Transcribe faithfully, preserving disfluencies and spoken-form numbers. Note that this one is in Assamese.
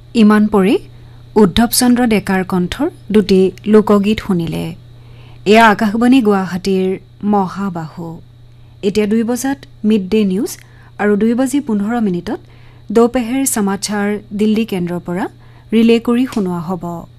ইমান পৰি উদ্ধৱ চন্দ্ৰ ডেকাৰ কণ্ঠৰ দুটি লোকগীত শুনিলে। এয়া আকাশবাণী গুৱাহাটীৰ মহাবাহু। এতিয়া দুই বজাত মিড ডে নিউজ আৰু দুই বাজি পোন্ধৰ মিনিটত দোপহেৰ সমাচাৰ দিল্লী কেন্দ্ৰৰ পৰা ৰিলে কৰি শুনোৱা হ'ব।